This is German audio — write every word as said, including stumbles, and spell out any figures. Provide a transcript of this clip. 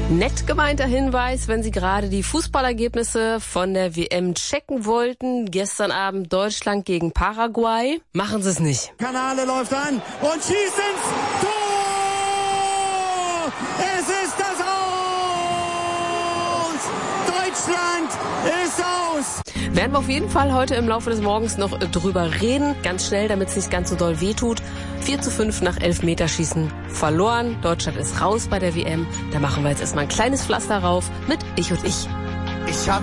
Nett gemeinter Hinweis, wenn Sie gerade die Fußballergebnisse von der W M checken wollten. Gestern Abend Deutschland gegen Paraguay. Machen Sie es nicht. Kanale läuft an und schießt ins Tor! Es ist das Aus! Deutschland ist aus! Werden wir auf jeden Fall heute im Laufe des Morgens noch drüber reden. Ganz schnell, damit es nicht ganz so doll wehtut. vier zu fünf nach Elfmeterschießen verloren. Deutschland ist raus bei der W M. Da machen wir jetzt erstmal ein kleines Pflaster rauf mit Ich und Ich. Ich hab